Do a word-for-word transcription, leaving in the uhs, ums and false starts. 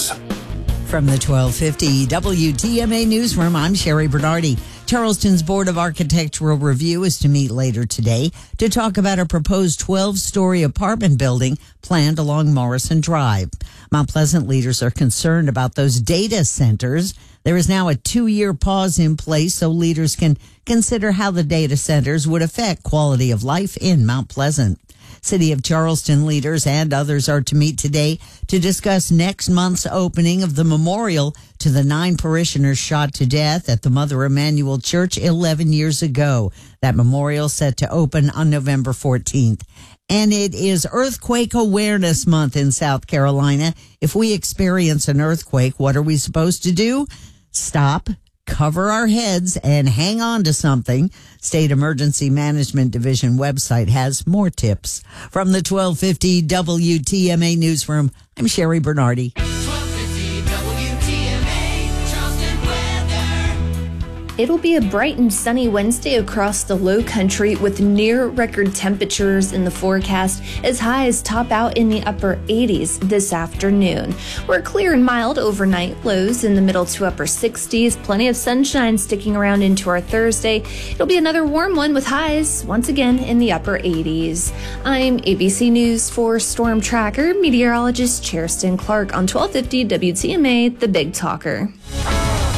News. From the twelve fifty W T M A Newsroom, I'm Sherry Bernardi. Charleston's Board of Architectural Review is to meet later today to talk about a proposed twelve-story apartment building planned along Morrison Drive. Mount Pleasant leaders are concerned about those data centers. There is now a two-year pause in place so leaders can consider how the data centers would affect quality of life in Mount Pleasant. City of Charleston leaders and others are to meet today to discuss next month's opening of the memorial to the nine parishioners shot to death at the Mother Emanuel Church eleven years ago. That memorial set to open on November fourteenth. And it is Earthquake Awareness Month in South Carolina. If we experience an earthquake, what are we supposed to do? Stop, cover our heads, and hang on to something. State Emergency Management Division website has more tips. From the twelve fifty W T M A Newsroom, I'm Sherry Bernardi. It'll be a bright and sunny Wednesday across the low country with near record temperatures in the forecast as highs top out in the upper eighties this afternoon. We're clear and mild overnight, lows in the middle to upper sixties, plenty of sunshine sticking around into our Thursday. It'll be another warm one with highs once again in the upper eighties. I'm A B C News four Storm Tracker meteorologist Cheriston Clark on twelve fifty W T M A, The Big Talker.